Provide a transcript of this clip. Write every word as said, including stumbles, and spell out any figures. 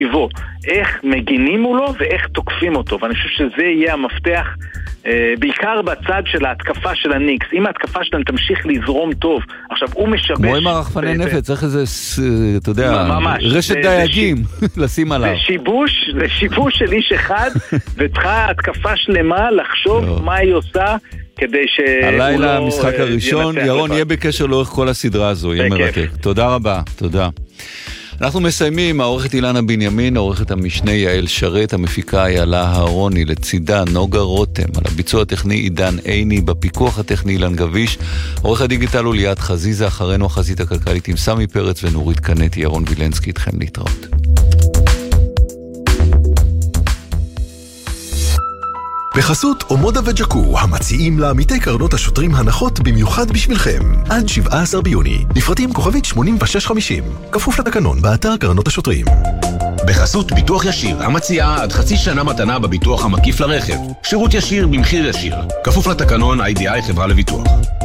סביבו, איך מגינים מולו ואיך תוקפים אותו, ואני חושב שזה יהיה המפתח בעיקר בצד של ההתקפה של הניקס. אם ההתקפה שלהם תמשיך לזרום טוב, עכשיו הוא משבש כמו עם הרחפני נפץ, צריך איזה, אתה יודע, רשת דייגים לשים עליו. זה שיבוש, זה שיבוש של איש אחד, וצריכה התקפה שלמה לחשוב מה היא עושה כדי ש... הלילה המשחק הראשון, ירון יהיה בקשר לאורך כל הסדרה הזו, יהיה מרתק. תודה רבה, תודה. אנחנו מסיימים, העורכת אילנה בנימין, העורכת המשנה יעל שרת, המפיקה יעלה הרוני, לצידה נוגה רותם, על הביצוע הטכני עידן עיני, בפיקוח הטכני אילן גביש, עורך הדיגיטל הוא ליאת חזיזה, אחרינו החזית הכלכלית עם סמי פרץ ונורית קנטי, ירון וילנסקי, איתכם להתראות. בחסות אומודה וג'קו, המציעים לעמיתי קרנות השוטרים הנחות במיוחד בשבילכם. עד שבעה עשר ביוני, לפרטים כוכבית שמונים ושש חמישים, כפוף לתקנון באתר קרנות השוטרים. בחסות ביטוח ישיר, המציעה עד חצי שנה מתנה בביטוח המקיף לרכב. שירות ישיר במחיר ישיר, כפוף לתקנון איי די איי חברה לביטוח.